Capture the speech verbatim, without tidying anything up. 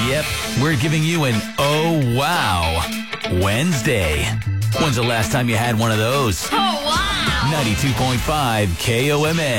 Yep, we're giving you an Oh Wow Wednesday. When's the last time you had one of those? Oh, wow! ninety-two point five K O M A.